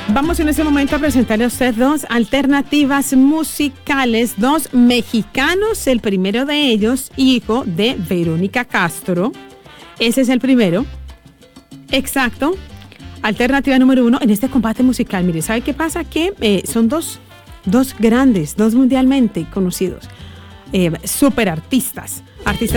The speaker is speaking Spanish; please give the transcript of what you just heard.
Vamos en este momento a presentarle a usted dos alternativas musicales, dos mexicanos, el primero de ellos, hijo de Verónica Castro. Ese es el primero. Exacto. Alternativa número 1 en este combate musical. Mire, ¿sabe qué pasa? Que son dos grandes, dos mundialmente conocidos, super artistas